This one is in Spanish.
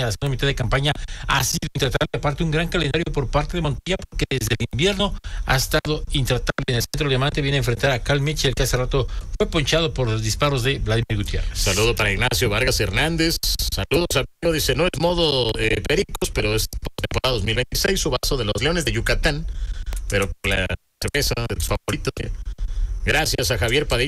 la segunda mitad de campaña ha sido intratable. Aparte, un gran calendario por parte de Montilla, porque desde el invierno ha estado intratable. En el centro, Diamante viene a enfrentar a Cal Mitchell, que hace rato fue ponchado por los disparos de Vladimir Gutiérrez. Saludo para Ignacio Vargas Hernández. Saludos, amigo. Dice, no es modo Pericos, pero es temporada 2026, su vaso de los Leones de Yucatán, pero con la cerveza de tus favoritos. Gracias a Javier Padilla